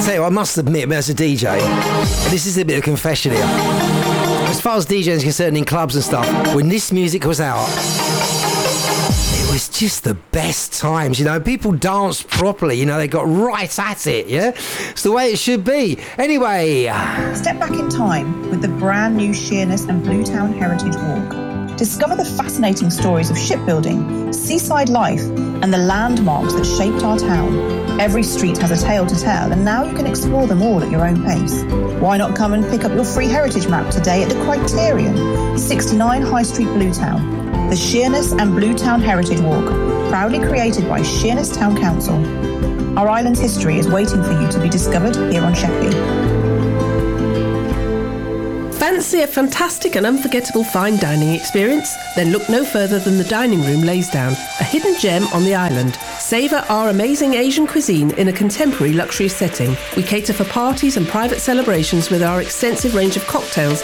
tell you, I must admit, as a DJ, this is a bit of a confession here. As far as DJing is concerned in clubs and stuff, when this music was out, it was just the best times, you know. People danced properly, you know, they got right at it, yeah? It's the way it should be. Anyway. Step back in time with the brand new Sheerness and Bluetown Heritage Walk. Discover the fascinating stories of shipbuilding, seaside life, and the landmarks that shaped our town. Every street has a tale to tell, and now you can explore them all at your own pace. Why not come and pick up your free heritage map today at the Criterion, 69 High Street, Bluetown. The Sheerness and Bluetown Heritage Walk, proudly created by Sheerness Town Council. Our island's history is waiting for you to be discovered here on Sheppey. Fancy a fantastic and unforgettable fine dining experience? Then look no further than the Dining Room Laysdown, a hidden gem on the island. Savour our amazing Asian cuisine in a contemporary luxury setting. We cater for parties and private celebrations with our extensive range of cocktails